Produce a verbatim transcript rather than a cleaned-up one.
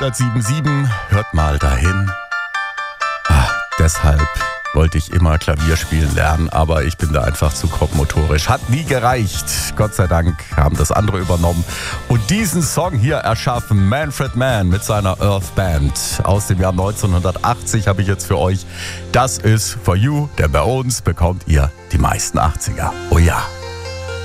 hundertsieben Komma sieben, hört mal dahin. Ah, deshalb wollte ich immer Klavier spielen lernen, aber ich bin da einfach zu grobmotorisch. Hat nie gereicht. Gott sei Dank haben das andere übernommen. Und diesen Song hier erschaffen Manfred Mann mit seiner Earth Band aus dem Jahr neunzehnhundertachtzig habe ich jetzt für euch. Das ist For You, denn bei uns bekommt ihr die meisten achtziger. Oh ja.